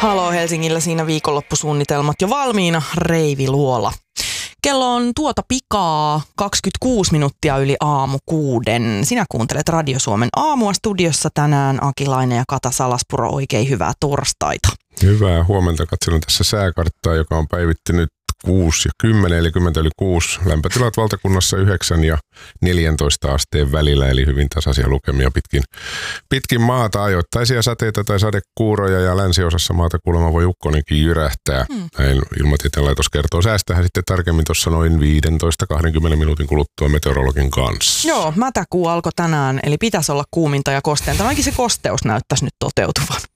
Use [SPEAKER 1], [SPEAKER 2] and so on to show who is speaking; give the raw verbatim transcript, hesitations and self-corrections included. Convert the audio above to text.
[SPEAKER 1] Halo Helsingillä siinä viikonloppusuunnitelmat jo valmiina, Reivi Luola. Kello on tuota pikaa kaksikymmentäkuusi minuuttia yli aamu kuuden. Sinä kuuntelet Radio Suomen aamua, studiossa tänään Akilainen ja Kata Salaspuro. Oikein hyvää torstaita.
[SPEAKER 2] Hyvää huomenta. Katselen tässä sääkarttaa, joka on päivittynyt kuusi ja kymmenen, eli kymmenen yli kuusi. Lämpötilat valtakunnassa yhdeksän ja neljäntoista asteen välillä, eli hyvin tasaisia lukemia pitkin, pitkin maata. Ajoittaisia sateita tai sadekuuroja ja länsiosassa maata kuulemma voi ukkonenkin jyrähtää. Hmm. Näin Ilmatieteen laitos kertoo. Säästähän sitten tarkemmin tuossa noin viisitoista kaksikymmentä minuutin kuluttua meteorologin kanssa.
[SPEAKER 1] Joo, mätäkuu alkoi tänään, eli pitäisi olla kuuminta ja kosteinta. Ainakin se kosteus näyttäisi nyt toteutuvan.